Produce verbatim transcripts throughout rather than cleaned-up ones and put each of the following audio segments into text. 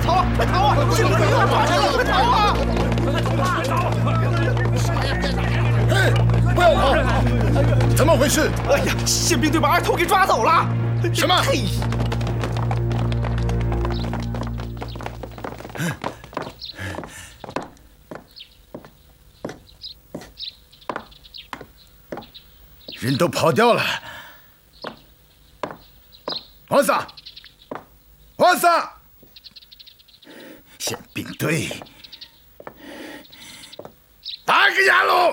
逃啊！快逃啊！宪兵队又要抓人了，快逃啊！ 快走！ 嘿，不要跑！怎么回事？ 哎呀，宪兵队把二头给抓走了！ 什么？ 嘿！ 人都跑掉了。王桑，王桑，宪兵队，打个压喽！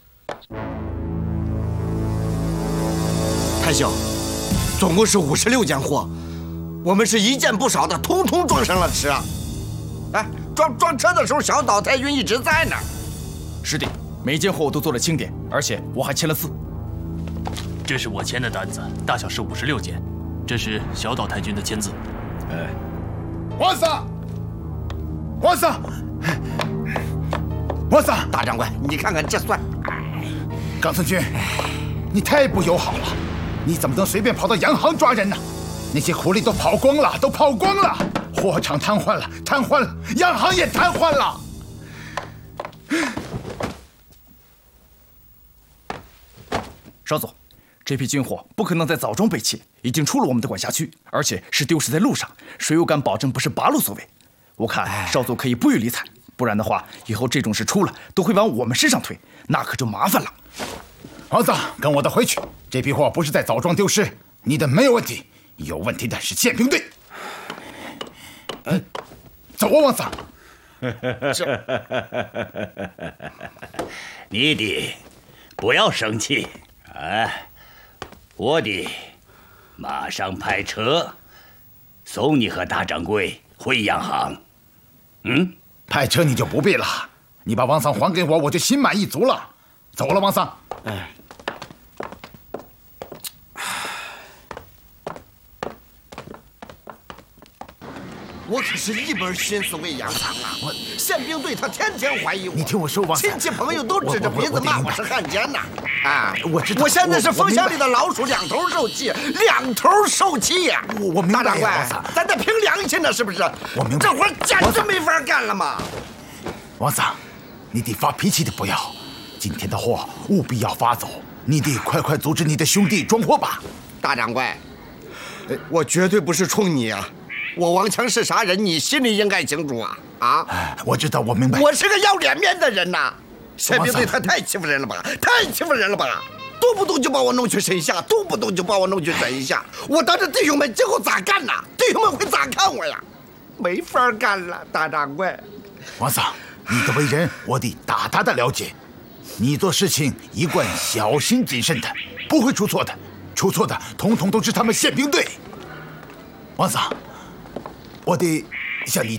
太兄，总共是五十六件货，我们是一件不少的，通通装上了车。哎，装装车的时候，小岛太君一直在呢。 是的，每件货我都做了清点，而且我还签了字。 这是我签的单子，大小是五十六件，这是小岛太君的签字。 哎，王桑，王桑，王桑， 大长官，你看看这算。 冈村君，你太不友好了，你怎么能随便跑到洋行抓人呢？那些苦力都跑光了，都跑光了，货场瘫痪了，瘫痪了，洋行也瘫痪了。 少佐，这批军火不可能在枣庄被窃，已经出了我们的管辖区，而且是丢失在路上，谁又敢保证不是八路所为？我看少佐可以不予理睬，不然的话，以后这种事出了都会往我们身上推，那可就麻烦了。 王桑，跟我的回去，这批货不是在枣庄丢失，你的没有问题，有问题的是宪兵队。嗯，走啊，王桑。 你的不要生气啊！我的马上派车送你和大掌柜回洋行。嗯， 派车你就不必了，你把王桑还给我，我就心满意足了。走了，王桑。 哎。我可是一门心思为洋行啊！我宪兵队他天天怀疑我， 你听我说，王桑， 亲戚朋友都指着鼻子骂我是汉奸呐！啊， 我知道， 我现在是风箱里的老鼠，两头受气，两头受气呀！ 我我明白， 大长官，咱得凭良心呢，是不是？ 我明白， 这活简直没法干了嘛！ 王桑，你得发脾气的不要，今天的货务必要发走，你得快快组织你的兄弟装货吧。 大长官，我绝对不是冲你啊！我王强是啥人，你心里应该清楚啊！啊， 我知道，我明白。 我是个要脸面的人呐，宪兵队他太欺负人了吧，太欺负人了吧！动不动就把我弄去审下，动不动就把我弄去审下，我当着弟兄们今后咋干呐？弟兄们会咋看我呀？没法干了，大掌柜。 王桑，你的为人我得大大的了解，你做事情一贯小心谨慎的，不会出错的，出错的统统都是他们宪兵队。王桑。我得向你